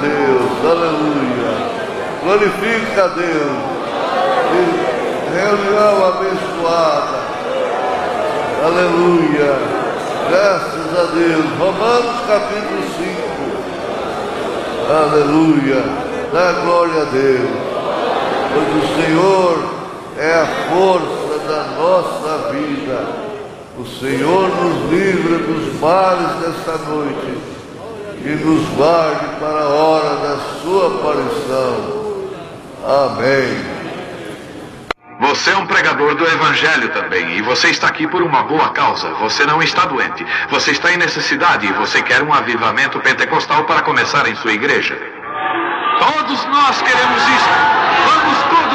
Deus, aleluia. Glorifica a Deus. Reunião abençoada, aleluia. Graças a Deus. Romanos capítulo 5, aleluia. Dá glória a Deus, pois o Senhor é a força da nossa vida. O Senhor nos livra dos males desta noite e nos guarde para a hora da sua aparição. Amém. Você é um pregador do Evangelho também, e você está aqui por uma boa causa. Você não está doente, você está em necessidade e você quer um avivamento pentecostal para começar em sua igreja. Todos nós queremos isso. Vamos todos